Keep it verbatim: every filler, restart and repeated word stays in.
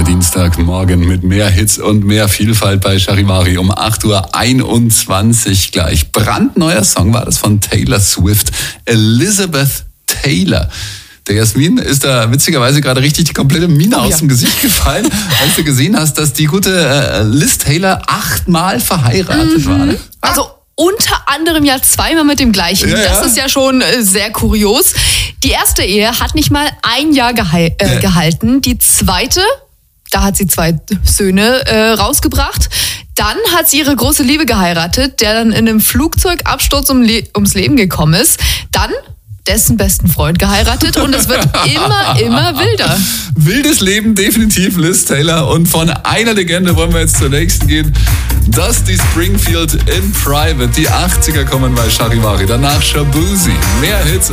Dienstagmorgen mit mehr Hits und mehr Vielfalt bei Charivari um acht Uhr einundzwanzig gleich. Brandneuer Song war das von Taylor Swift, Elizabeth Taylor. Der Jasmin ist da witzigerweise gerade richtig die komplette Mine oh, aus ja. dem Gesicht gefallen, als du gesehen hast, dass die gute äh, Liz Taylor achtmal verheiratet mhm. war. Ne? Ah. Also unter anderem ja zweimal mit dem gleichen. Ja, das ja. ist ja schon äh, sehr kurios. Die erste Ehe hat nicht mal ein Jahr geheil, äh, ja. gehalten. Die zweite, da hat sie zwei Söhne äh, rausgebracht. Dann hat sie ihre große Liebe geheiratet, der dann in einem Flugzeugabsturz um Le- ums Leben gekommen ist. Dann dessen besten Freund geheiratet und es wird immer, immer wilder. Wildes Leben, definitiv Liz Taylor. Und von einer Legende wollen wir jetzt zur nächsten gehen. Dusty Springfield in Private. Die achtziger kommen bei Charivari. Danach Shaboozey. Mehr Hits.